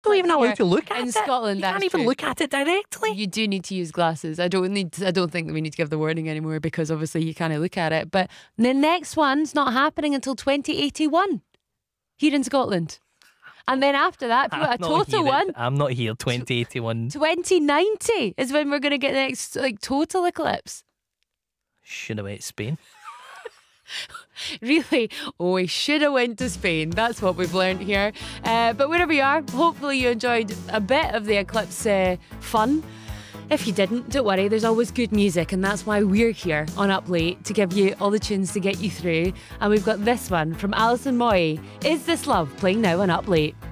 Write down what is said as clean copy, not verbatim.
Not even allowed to look at in it. Scotland. You That's can't even true. look at it directly. You do need to use glasses. I don't think that we need to give the warning anymore because obviously you can't look at it. But the next one's not happening until 2081 here in Scotland. And then after that, if you got a total one, I'm not here. 2081. 2090 is when we're going to get the next total eclipse. Should have went Spain. Really? Oh, we should have went to Spain. That's what we've learned here. But wherever you are, hopefully you enjoyed a bit of the eclipse fun. If you didn't, don't worry, there's always good music, and that's why we're here on Up Late, to give you all the tunes to get you through. And we've got this one from Alison Moy, Is This Love, playing now on Up Late.